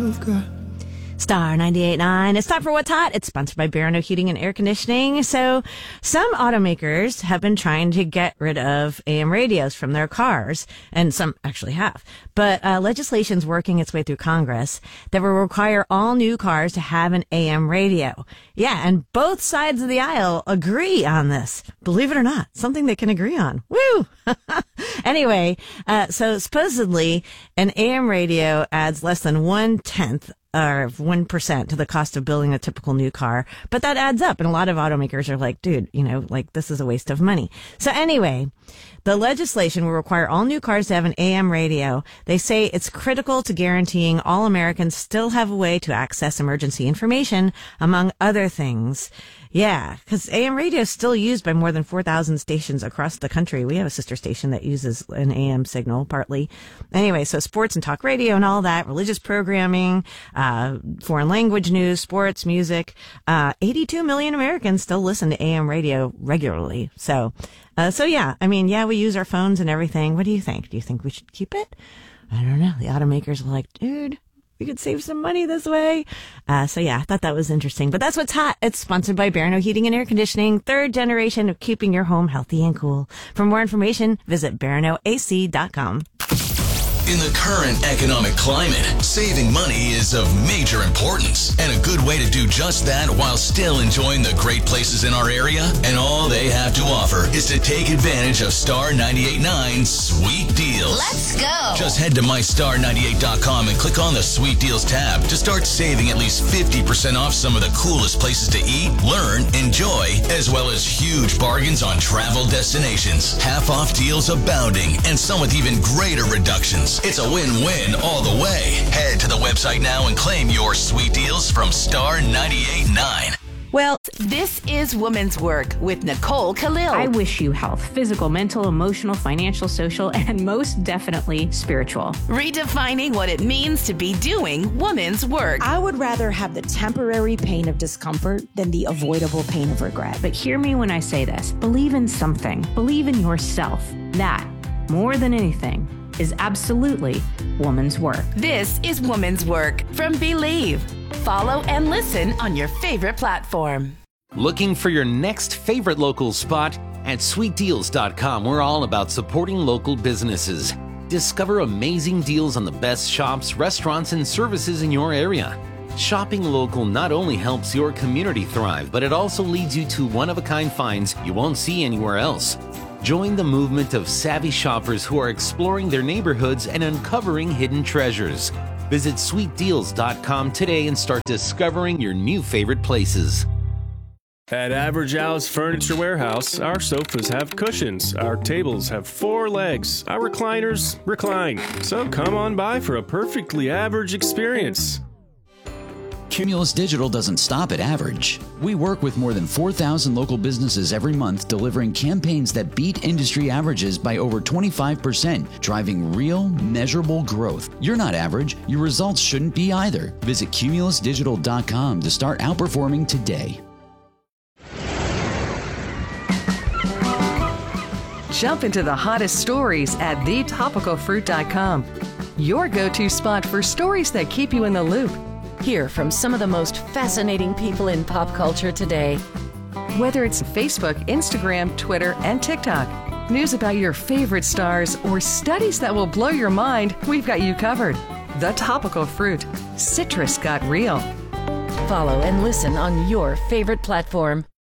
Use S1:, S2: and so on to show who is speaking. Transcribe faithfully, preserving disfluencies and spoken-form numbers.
S1: you've got.
S2: Star ninety-eight point nine. It's time for What's Hot. It's sponsored by Barano Heating and Air Conditioning. So some automakers have been trying to get rid of A M radios from their cars, and some actually have. But uh, legislation's working its way through Congress that will require all new cars to have an A M radio. Yeah, and both sides of the aisle agree on this. Believe it or not, something they can agree on. Woo! Anyway, uh, so supposedly an A M radio adds less than one-tenth or one percent to the cost of building a typical new car. But that adds up. And a lot of automakers are like, dude, you know, like this is a waste of money. So anyway, the legislation will require all new cars to have an A M radio. They say it's critical to guaranteeing all Americans still have a way to access emergency information, among other things. Yeah, because A M radio is still used by more than four thousand stations across the country. We have a sister station that uses an A M signal, partly. Anyway, so sports and talk radio and all that, religious programming, uh, foreign language news, sports, music. Uh, eighty-two million Americans still listen to A M radio regularly. So, uh, so yeah, I mean, yeah, we use our phones and everything. What do you think? Do you think we should keep it? I don't know. The automakers are like, dude, we could save some money this way. Uh, so yeah, I thought that was interesting. But that's What's Hot. It's sponsored by Barano Heating and Air Conditioning, third generation of keeping your home healthy and cool. For more information, visit barano a c dot com.
S3: In the current economic climate, saving money is of major importance, and a good way to do just that while still enjoying the great places in our area. And all they have to offer is to take advantage of Star ninety-eight point nine's Sweet Deals.
S4: Let's go!
S3: Just head to my star ninety-eight dot com and click on the Sweet Deals tab to start saving at least fifty percent off some of the coolest places to eat, learn, enjoy, as well as huge bargains on travel destinations. Half-off deals abounding, and some with even greater reductions. It's a win-win all the way. Head to the website now and claim your sweet deals from Star ninety-eight point nine.
S4: Well, this is Woman's Work with Nicole Khalil.
S5: I wish you health, physical, mental, emotional, financial, social, and most definitely spiritual.
S4: Redefining what it means to be doing woman's work.
S6: I would rather have the temporary pain of discomfort than the avoidable pain of regret.
S5: But hear me when I say this. Believe in something. Believe in yourself. That, more than anything, is absolutely woman's work.
S4: This is Woman's Work from Believe. Follow and listen on your favorite platform.
S7: Looking for your next favorite local spot? At sweet deals dot com, we're all about supporting local businesses. Discover amazing deals on the best shops, restaurants, and services in your area. Shopping local not only helps your community thrive, but it also leads you to one-of-a-kind finds you won't see anywhere else. Join the movement of savvy shoppers who are exploring their neighborhoods and uncovering hidden treasures. Visit sweet deals dot com today and start discovering your new favorite places.
S8: At Average Al's Furniture Warehouse, our sofas have cushions, our tables have four legs, our recliners recline. So come on by for a perfectly average experience.
S9: Cumulus Digital doesn't stop at average. We work with more than four thousand local businesses every month, delivering campaigns that beat industry averages by over twenty-five percent, driving real, measurable growth. You're not average. Your results shouldn't be either. Visit cumulus digital dot com to start outperforming today.
S10: Jump into the hottest stories at the topical fruit dot com. Your go-to spot for stories that keep you in the loop. Hear from some of the most fascinating people in pop culture today. Whether it's Facebook, Instagram, Twitter, and TikTok, news about your favorite stars, or studies that will blow your mind, we've got you covered. The Topical Fruit. Citrus got real.
S4: Follow and listen on your favorite platform.